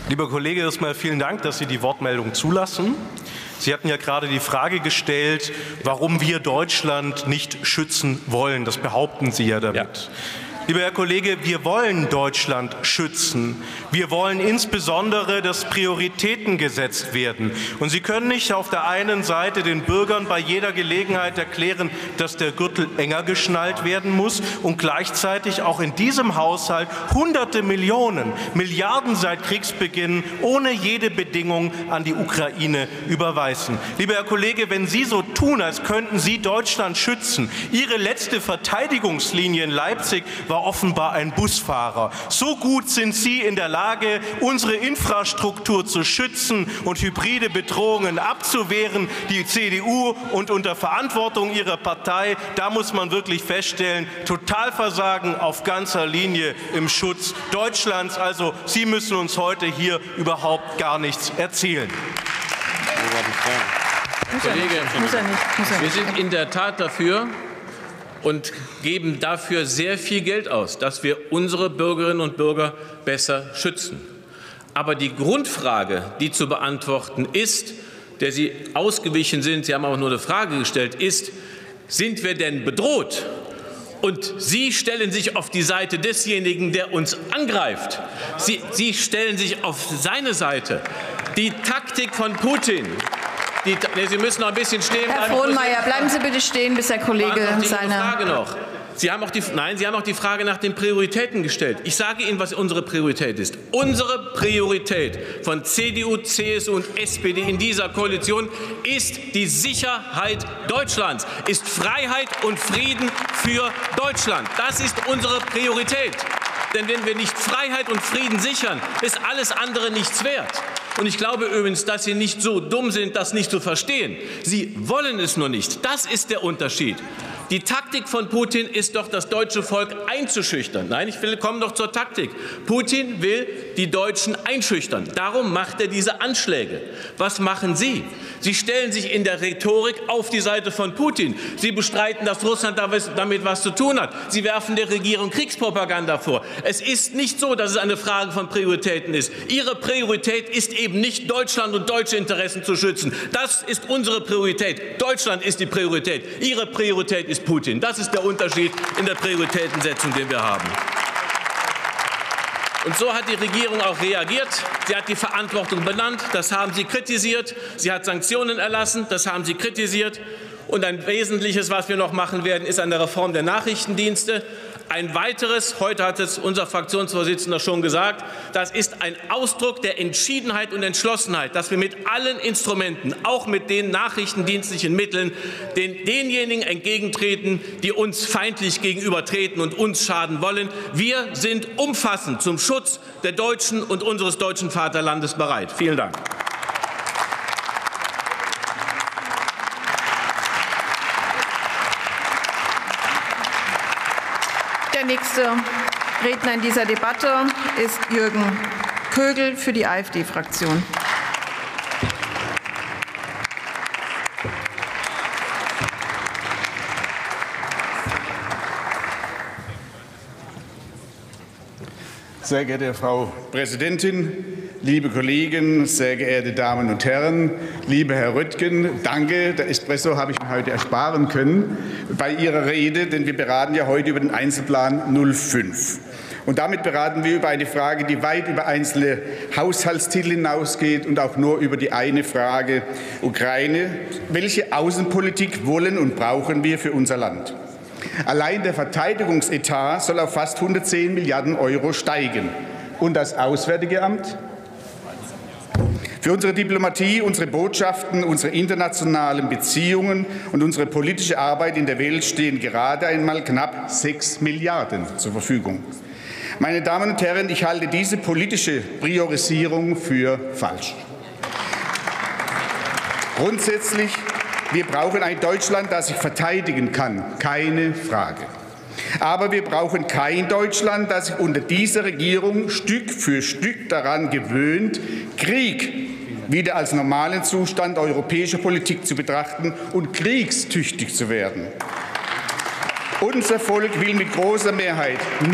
Lieber Kollege, erstmal vielen Dank, dass Sie die Wortmeldung zulassen. Sie hatten ja gerade die Frage gestellt, warum wir Deutschland nicht schützen wollen. Das behaupten Sie ja damit. Ja. Lieber Herr Kollege, wir wollen Deutschland schützen. Wir wollen insbesondere, dass Prioritäten gesetzt werden. Und Sie können nicht auf der einen Seite den Bürgern bei jeder Gelegenheit erklären, dass der Gürtel enger geschnallt werden muss und gleichzeitig auch in diesem Haushalt Hunderte Millionen, Milliarden seit Kriegsbeginn ohne jede Bedingung an die Ukraine überweisen. Lieber Herr Kollege, wenn Sie so tun, als könnten Sie Deutschland schützen, Ihre letzte Verteidigungslinie in Leipzig war offenbar ein Busfahrer. So gut sind Sie in der Lage, unsere Infrastruktur zu schützen und hybride Bedrohungen abzuwehren. Die CDU und unter Verantwortung Ihrer Partei, da muss man wirklich feststellen, Totalversagen auf ganzer Linie im Schutz Deutschlands. Also Sie müssen uns heute hier überhaupt gar nichts erzählen. Kollege, wir sind in der Tat dafür und geben dafür sehr viel Geld aus, dass wir unsere Bürgerinnen und Bürger besser schützen. Aber die Grundfrage, die zu beantworten ist, der Sie ausgewichen sind, Sie haben auch nur eine Frage gestellt, ist, sind wir denn bedroht? Und Sie stellen sich auf die Seite desjenigen, der uns angreift. Sie stellen sich auf seine Seite. Die Taktik von Putin. Sie müssen noch ein bisschen stehen bleiben. Herr Frohnmayer, bleiben Sie bitte stehen, bis der Kollege seine Frage noch. Sie haben auch die Frage nach den Prioritäten gestellt. Ich sage Ihnen, was unsere Priorität ist. Unsere Priorität von CDU, CSU und SPD in dieser Koalition ist die Sicherheit Deutschlands, ist Freiheit und Frieden für Deutschland. Das ist unsere Priorität. Denn wenn wir nicht Freiheit und Frieden sichern, ist alles andere nichts wert. Und ich glaube übrigens, dass Sie nicht so dumm sind, das nicht zu verstehen. Sie wollen es nur nicht. Das ist der Unterschied. Die Taktik von Putin ist doch, das deutsche Volk einzuschüchtern. Nein, ich komme doch zur Taktik. Putin will die Deutschen einschüchtern. Darum macht er diese Anschläge. Was machen Sie? Sie stellen sich in der Rhetorik auf die Seite von Putin. Sie bestreiten, dass Russland damit was zu tun hat. Sie werfen der Regierung Kriegspropaganda vor. Es ist nicht so, dass es eine Frage von Prioritäten ist. Ihre Priorität ist eben nicht, Deutschland und deutsche Interessen zu schützen. Das ist unsere Priorität. Deutschland ist die Priorität. Ihre Priorität ist Putin. Das ist der Unterschied in der Prioritätensetzung, den wir haben. Und so hat die Regierung auch reagiert. Sie hat die Verantwortung benannt. Das haben Sie kritisiert. Sie hat Sanktionen erlassen. Das haben Sie kritisiert. Und ein Wesentliches, was wir noch machen werden, ist eine Reform der Nachrichtendienste. Ein weiteres, heute hat es unser Fraktionsvorsitzender schon gesagt, das ist ein Ausdruck der Entschiedenheit und Entschlossenheit, dass wir mit allen Instrumenten, auch mit den nachrichtendienstlichen Mitteln, denjenigen entgegentreten, die uns feindlich gegenübertreten und uns schaden wollen. Wir sind umfassend zum Schutz der Deutschen und unseres deutschen Vaterlandes bereit. Vielen Dank. Der nächste Redner in dieser Debatte ist Jürgen Kögel für die AfD-Fraktion. Sehr geehrte Frau Präsidentin, liebe Kollegen, sehr geehrte Damen und Herren, lieber Herr Röttgen, danke, der Espresso habe ich mir heute ersparen können bei Ihrer Rede, denn wir beraten ja heute über den Einzelplan 05. Und damit beraten wir über eine Frage, die weit über einzelne Haushaltstitel hinausgeht und auch nur über die eine Frage Ukraine. Welche Außenpolitik wollen und brauchen wir für unser Land? Allein der Verteidigungsetat soll auf fast 110 Milliarden € steigen. Und das Auswärtige Amt? Für unsere Diplomatie, unsere Botschaften, unsere internationalen Beziehungen und unsere politische Arbeit in der Welt stehen gerade einmal knapp 6 Milliarden zur Verfügung. Meine Damen und Herren, ich halte diese politische Priorisierung für falsch. Grundsätzlich, wir brauchen ein Deutschland, das sich verteidigen kann, keine Frage. Aber wir brauchen kein Deutschland, das sich unter dieser Regierung Stück für Stück daran gewöhnt, Krieg wieder als normalen Zustand europäischer Politik zu betrachten und kriegstüchtig zu werden. Unser Volk will mit großer Mehrheit